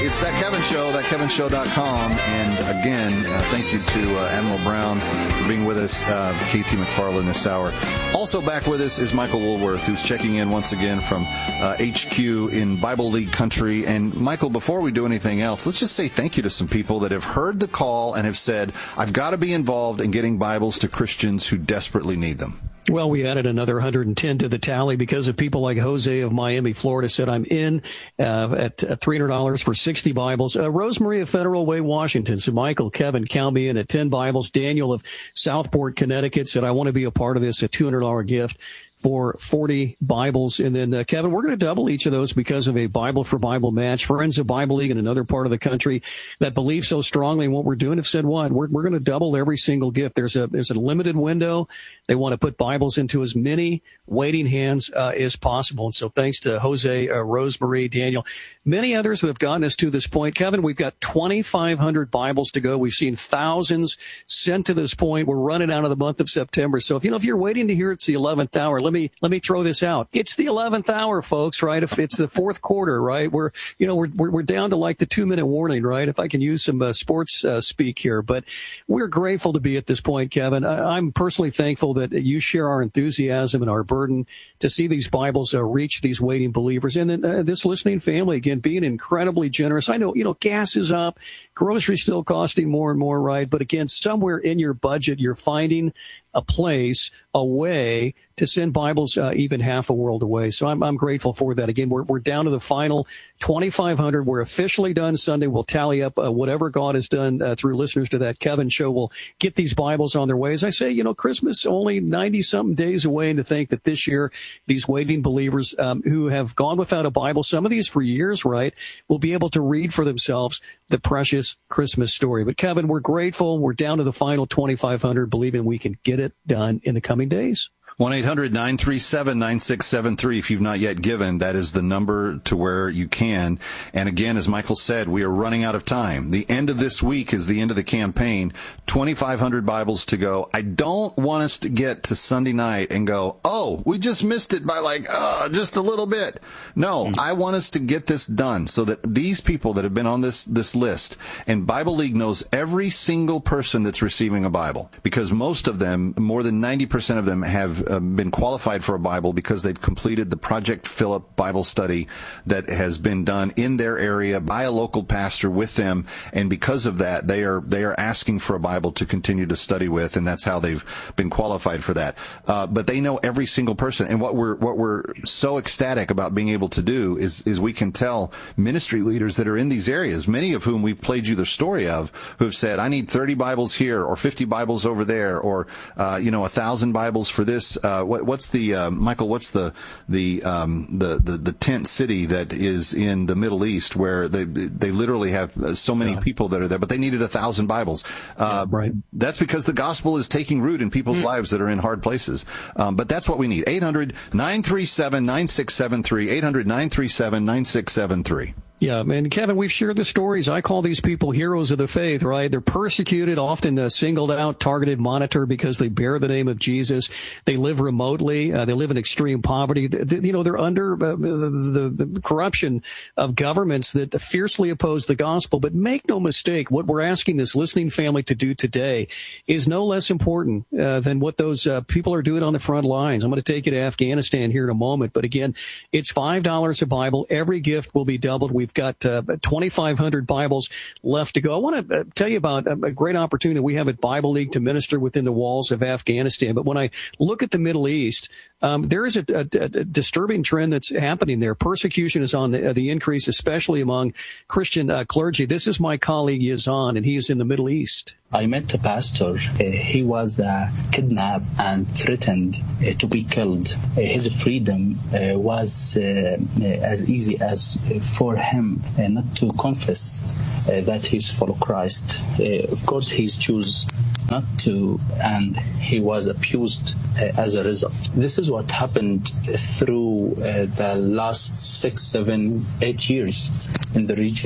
It's That Kevin Show, thatkevinshow.com. And again, thank you to Admiral Brown for being with us, KT McFarland this hour. Also back with us is Michael Woolworth, who's checking in once again from HQ in Bible League country. And Michael, before we do anything else, let's just say thank you to some people that have heard the call and have said, I've got to be involved in getting Bibles to Christians who desperately need them. Well, we added another 110 to the tally because of people like Jose of Miami, Florida, said I'm in at $300 for 60 Bibles. Rosemarie of Federal Way, Washington. So Michael, Kevin, count me in at 10 Bibles. Daniel of Southport, Connecticut said I want to be a part of this, a $200 gift for 40 Bibles. And then, Kevin, we're going to double each of those because of a Bible for Bible match. Friends of Bible League in another part of the country that believe so strongly in what we're doing have said, what? We're going to double every single gift. There's a limited window. They want to put Bibles into as many waiting hands as possible. And so thanks to Jose, Rosemarie, Daniel, many others that have gotten us to this point. Kevin, we've got 2,500 Bibles to go. We've seen thousands sent to this point. We're running out of the month of September. So if you're waiting to hear it's the 11th hour, let me throw this out. It's the 11th hour, folks, right? If it's the fourth quarter, right? We're down to like the 2-minute warning, right? If I can use some sports speak here, but we're grateful to be at this point, Kevin. I'm personally thankful that you share our enthusiasm and our burden to see these Bibles reach these waiting believers. And then this listening family, again, being incredibly generous. I know, gas is up, groceries still costing more and more, right? But again, somewhere in your budget, you're finding a place, a way to send Bibles even half a world away. So I'm grateful for that. Again, we're down to the final 2,500. We're officially done Sunday. We'll tally up whatever God has done through listeners to That Kevin Show. We'll get these Bibles on their way. As I say, Christmas only 90-something days away, and to think that this year these waiting believers who have gone without a Bible, some of these for years, right, will be able to read for themselves the precious Christmas story. But Kevin, we're grateful. We're down to the final 2,500, believing we can get it done in the coming days. 1-800-937-9673. If you've not yet given, that is the number to where you can. And again, as Michael said, we are running out of time. The end of this week is the end of the campaign. 2,500 Bibles to go. I don't want us to get to Sunday night and go, oh, we just missed it by just a little bit. No, I want us to get this done so that these people that have been on this list, and Bible League knows every single person that's receiving a Bible, because most of them, more than 90% of them, have been qualified for a Bible because they've completed the Project Philip Bible study that has been done in their area by a local pastor with them, and because of that, they are asking for a Bible to continue to study with, and that's how they've been qualified for that. But they know every single person, and what we're so ecstatic about being able to do is we can tell ministry leaders that are in these areas, many of whom we've played you the story of, who have said, I need 30 Bibles here, or 50 Bibles over there, or 1,000 Bibles for this. What's the Michael? What's the tent city that is in the Middle East where they literally have so many people that are there, but they needed 1,000 Bibles. Right. That's because the gospel is taking root in people's lives that are in hard places. But that's what we need. 800-937-9673. 800-937-9673. Yeah, and Kevin, we've shared the stories. I call these people heroes of the faith, right? They're persecuted, often singled out, targeted, monitored because they bear the name of Jesus. They live remotely. They live in extreme poverty. They're under the corruption of governments that fiercely oppose the gospel. But make no mistake, what we're asking this listening family to do today is no less important than what those people are doing on the front lines. I'm going to take you to Afghanistan here in a moment. But again, it's $5 a Bible. Every gift will be doubled. We've got 2,500 Bibles left to go. I want to tell you about a great opportunity we have at Bible League to minister within the walls of Afghanistan. But when I look at the Middle East, there is a disturbing trend that's happening there. Persecution is on the increase, especially among Christian clergy. This is my colleague Yazan, and he is in the Middle East. I met a pastor. He was kidnapped and threatened to be killed. His freedom was as easy as for him not to confess that he's follow Christ. Of course, he's choose not to, and he was abused as a result. This is what happened through the last 6, 7, 8 years in the region.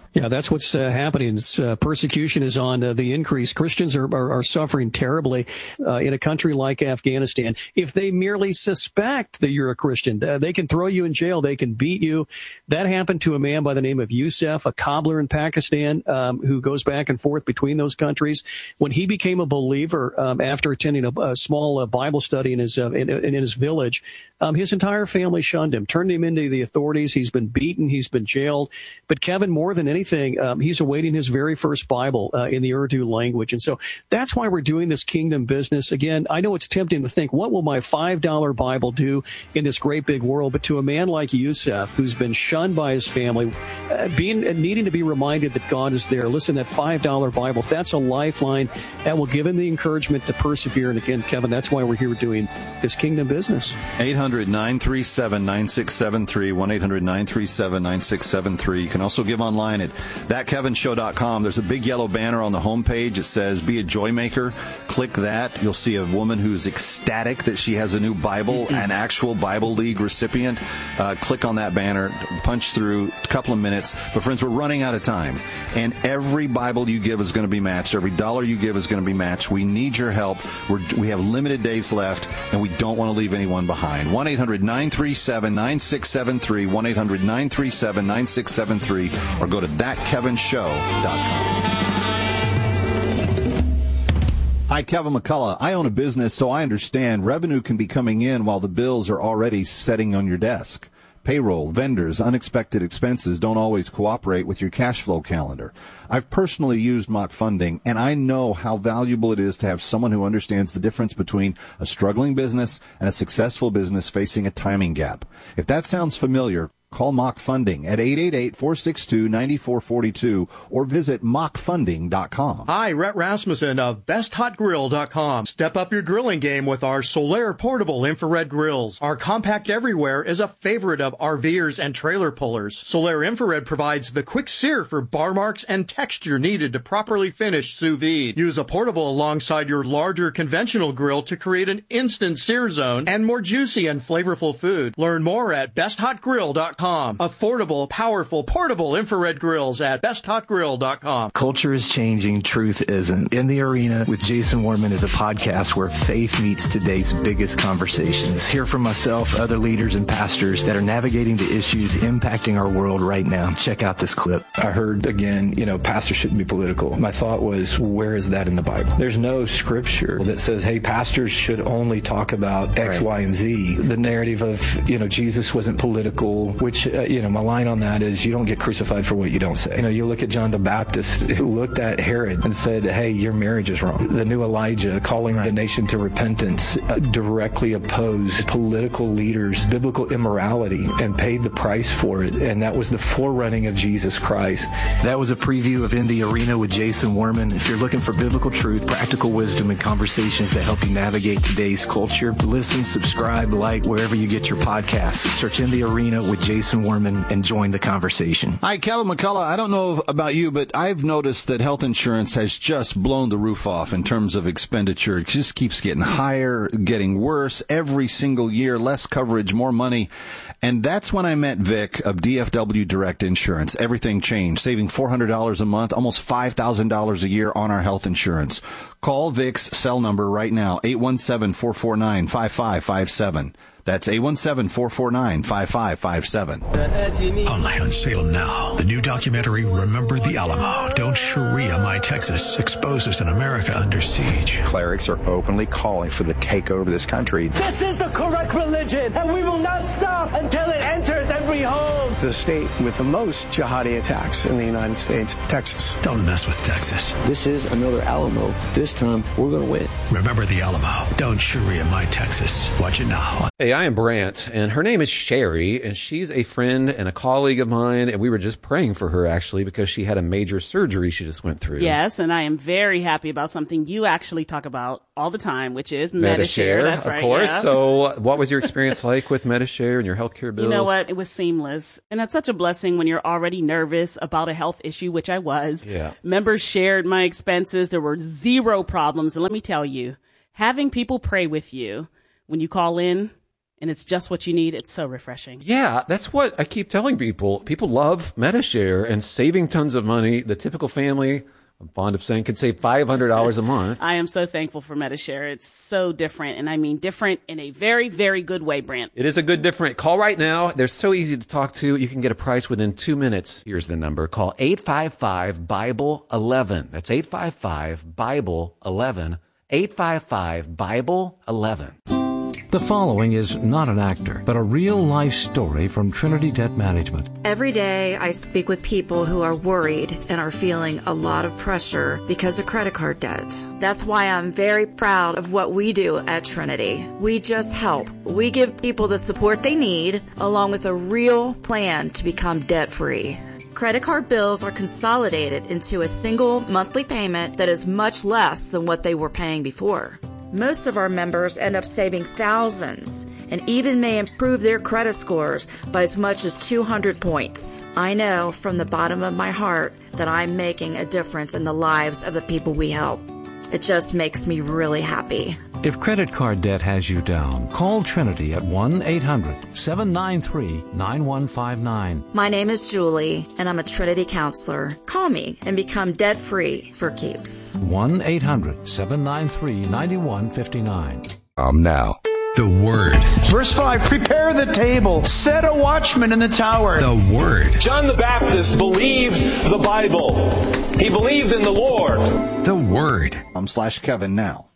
Yeah, that's what's happening. Persecution is on the increase. Christians are suffering terribly in a country like Afghanistan. If they merely suspect that you're a Christian, they can throw you in jail. They can beat you. That happened to a man by the name of Yusuf, a cobbler in Pakistan, who goes back and forth between those countries. When he became a believer after attending a small Bible study in his village, his entire family shunned him, turned him into the authorities. He's been beaten. He's been jailed. But Kevin, more than anything, he's awaiting his very first Bible in the Urdu language. And so that's why we're doing this kingdom business. Again, I know it's tempting to think, what will my $5 Bible do in this great big world? But to a man like Yusuf, who's been shunned by his family, needing to be reminded that God is there, listen, that $5 Bible, that's a lifeline that will give him the encouragement to persevere. And again, Kevin, that's why we're here doing this kingdom business. 800-937-9673, 1-800-937-9673. You can also give online at thatkevinshow.com. There's a big yellow banner on the homepage. It says, be a joy maker. Click that. You'll see a woman who's ecstatic that she has a new Bible, an actual Bible League recipient. Click on that banner, punch through a couple of minutes. But friends, we're running out of time. And every Bible you give is going to be matched. Every dollar you give is going to be matched. We need your help. We have limited days left, and we don't want to leave anyone behind. 1-800-937-9673, 1-800-937-9673, or go to thatkevinshow.com. Hi, Kevin McCullough. I own a business, so I understand revenue can be coming in while the bills are already setting on your desk. Payroll, vendors, unexpected expenses don't always cooperate with your cash flow calendar. I've personally used Mock Funding, and I know how valuable it is to have someone who understands the difference between a struggling business and a successful business facing a timing gap. If that sounds familiar, call Mock Funding at 888-462-9442 or visit mockfunding.com. Hi, Rhett Rasmussen of BestHotGrill.com. Step up your grilling game with our Solaire portable infrared grills. Our compact everywhere is a favorite of RVers and trailer pullers. Solaire infrared provides the quick sear for bar marks and texture needed to properly finish sous vide. Use a portable alongside your larger conventional grill to create an instant sear zone and more juicy and flavorful food. Learn more at BestHotGrill.com. Affordable, powerful, portable infrared grills at BestHotGrill.com. Culture is changing, truth isn't. In the Arena with Jason Warman is a podcast where faith meets today's biggest conversations. Hear from myself, other leaders and pastors that are navigating the issues impacting our world right now. Check out this clip. I heard again, pastors shouldn't be political. My thought was, where is that in the Bible? There's no scripture that says, hey, pastors should only talk about X, Y, and Z. The narrative of, Jesus wasn't political, which, my line on that is you don't get crucified for what you don't say. You look at John the Baptist, who looked at Herod and said, hey, your marriage is wrong. The new Elijah calling the nation to repentance directly opposed political leaders, biblical immorality, and paid the price for it. And that was the forerunning of Jesus Christ. That was a preview of In the Arena with Jason Warman. If you're looking for biblical truth, practical wisdom, and conversations that help you navigate today's culture, listen, subscribe, like wherever you get your podcasts. Search In the Arena with Jason Warman and join the conversation. Hi, Kevin McCullough. I don't know about you, but I've noticed that health insurance has just blown the roof off in terms of expenditure. It just keeps getting higher, getting worse every single year, less coverage, more money. And that's when I met Vic of DFW Direct Insurance. Everything changed, saving $400 a month, almost $5,000 a year on our health insurance. Call Vic's cell number right now, 817-449-5557. That's 817-449-5557. Online on Salem now. The new documentary, Remember the Alamo. Don't Sharia My Texas. Exposes an America under siege. Clerics are openly calling for the takeover of this country. This is the correct religion, and we will not stop until it enters every home. The state with the most jihadi attacks in the United States, Texas. Don't mess with Texas. This is another Alamo. This time, we're going to win. Remember the Alamo. Don't Sharia My Texas. Watch it now. Hey, I am Brant, and her name is Sherry, and she's a friend and a colleague of mine, and we were just praying for her, actually, because she had a major surgery she just went through. Yes, and I am very happy about something you actually talk about all the time, which is Medi-Share. That's right, of course. Yeah. So what was your experience like with Medi-Share and your healthcare bills? You know what? It was seamless, and it's such a blessing when you're already nervous about a health issue, which I was. Yeah. Members shared my expenses. There were zero problems, and let me tell you, having people pray with you when you call in and it's just what you need. It's so refreshing. Yeah, that's what I keep telling people. People love Medi-Share and saving tons of money. The typical family, I'm fond of saying, could save $500 a month. I am so thankful for Medi-Share. It's so different, and I mean different in a very, very good way, Brent. It is a good different. Call right now. They're so easy to talk to. You can get a price within 2 minutes. Here's the number. Call 855-BIBLE-11. That's 855-BIBLE-11. 855-BIBLE-11. The following is not an actor, but a real-life story from Trinity Debt Management. Every day I speak with people who are worried and are feeling a lot of pressure because of credit card debt. That's why I'm very proud of what we do at Trinity. We just help. We give people the support they need, along with a real plan to become debt-free. Credit card bills are consolidated into a single monthly payment that is much less than what they were paying before. Most of our members end up saving thousands and even may improve their credit scores by as much as 200 points. I know from the bottom of my heart that I'm making a difference in the lives of the people we help. It just makes me really happy. If credit card debt has you down, call Trinity at 1-800-793-9159. My name is Julie, and I'm a Trinity counselor. Call me and become debt-free for keeps. 1-800-793-9159. Now, the Word. Verse 5, prepare the table, set a watchman in the tower. The Word. John the Baptist believed the Bible. He believed in the Lord. The Word. /Kevin now.